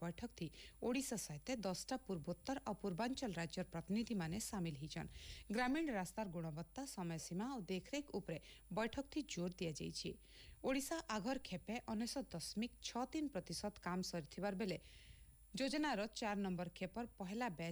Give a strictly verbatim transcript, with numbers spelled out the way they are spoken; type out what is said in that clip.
बैठक थी ओडिशा सहित दसटा पूर्वोत्तर और पूर्वांचल राज्य प्रतिनिधि माने सामिल हिजन। ग्रामीण रास्तार गुणवत्ता समय सीमा और देखरेख उपरे बैठक थी जोर दिया जाइछि। ओडिशा आघर खेपे उनसठ दशमिक छह तीन प्रतिशत काम सरिथिबार बेले योजनार चार नंबर खेपर पहला बैच